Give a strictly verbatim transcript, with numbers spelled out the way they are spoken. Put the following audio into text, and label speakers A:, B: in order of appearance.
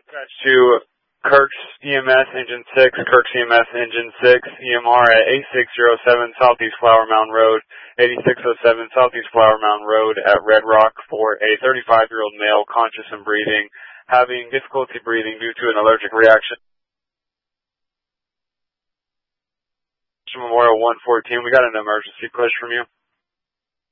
A: to Kirk's E M S Engine six, Kirk's E M S Engine six, E M R at eighty-six oh seven Southeast Flower Mound Road, eighty-six oh seven Southeast Flower Mound Road at Red Rock for a thirty-five-year-old male conscious and breathing, having difficulty breathing due to an allergic reaction. Memorial one fourteen, we got an emergency push from you.